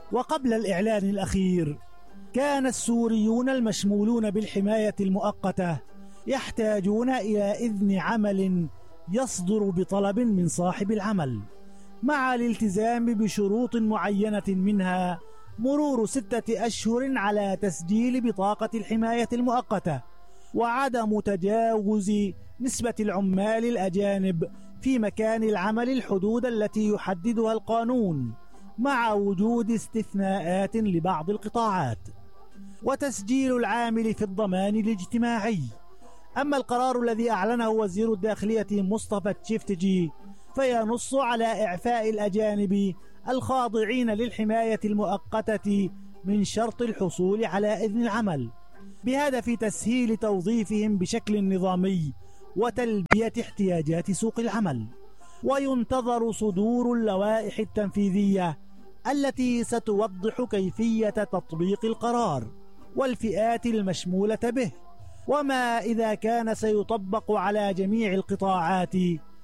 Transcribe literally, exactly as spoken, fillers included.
وقبل الإعلان الأخير كان السوريون المشمولون بالحماية المؤقتة يحتاجون إلى إذن عمل يصدر بطلب من صاحب العمل، مع الالتزام بشروط معينة، منها مرور ستة أشهر على تسجيل بطاقة الحماية المؤقتة، وعدم تجاوز نسبة العمال الأجانب في مكان العمل الحدود التي يحددها القانون، مع وجود استثناءات لبعض القطاعات، وتسجيل العامل في الضمان الاجتماعي. أما القرار الذي أعلنه وزير الداخلية مصطفى تشيفتجي فينص على إعفاء الأجانب الخاضعين للحماية المؤقتة من شرط الحصول على إذن العمل، بهدف تسهيل توظيفهم بشكل نظامي وتلبية احتياجات سوق العمل. وينتظر صدور اللوائح التنفيذية التي ستوضح كيفية تطبيق القرار والفئات المشمولة به، وما إذا كان سيطبق على جميع القطاعات